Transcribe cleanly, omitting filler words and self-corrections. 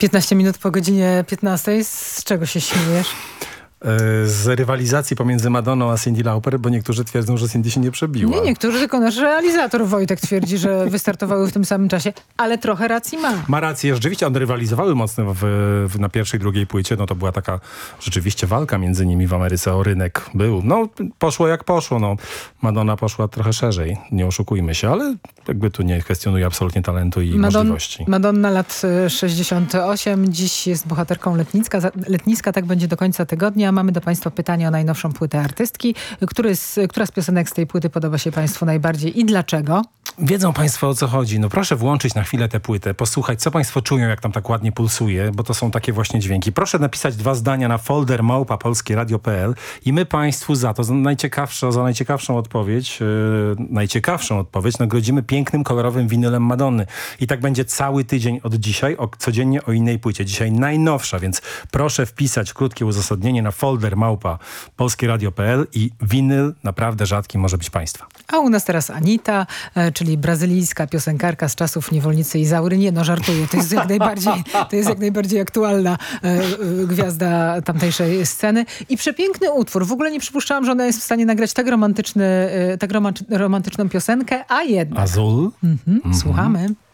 15 minut po godzinie 15. Z czego się śmiejesz? Z rywalizacji pomiędzy Madonną a Cyndi Lauper, bo niektórzy twierdzą, że Cyndi się nie przebiła. Nie, niektórzy, tylko nasz realizator Wojtek twierdzi, że wystartowały w tym samym czasie, ale trochę racji ma. Ma rację, rzeczywiście one rywalizowały mocno na pierwszej, drugiej płycie. No to była taka rzeczywiście walka między nimi w Ameryce o rynek. Był. No poszło jak poszło. No, Madonna poszła trochę szerzej, nie oszukujmy się, ale jakby tu nie kwestionuje absolutnie talentu i możliwości. Madonna lat 68, dziś jest bohaterką letniska, tak będzie do końca tygodnia. Mamy do Państwa pytanie o najnowszą płytę artystki. Która z piosenek z tej płyty podoba się Państwu najbardziej i dlaczego? Wiedzą Państwo, o co chodzi. No proszę włączyć na chwilę tę płytę, posłuchać, co Państwo czują, jak tam tak ładnie pulsuje, bo to są takie właśnie dźwięki. Proszę napisać 2 zdania na folder@polskieradio.pl i my Państwu za to, za najciekawszą odpowiedź nagrodzimy pięknym, kolorowym winylem Madonny. I tak będzie cały tydzień od dzisiaj, codziennie o innej płycie. Dzisiaj najnowsza, więc proszę wpisać krótkie uzasadnienie na folder@polskieradio.pl i winyl naprawdę rzadki może być Państwa. A u nas teraz Anita, czyli brazylijska piosenkarka z czasów niewolnicy Izaury. Nie, no żartuję, to jest jak najbardziej aktualna gwiazda tamtejszej sceny. I przepiękny utwór. W ogóle nie przypuszczałam, że ona jest w stanie nagrać tak romantyczną piosenkę, a jednak. Azul? Słuchamy.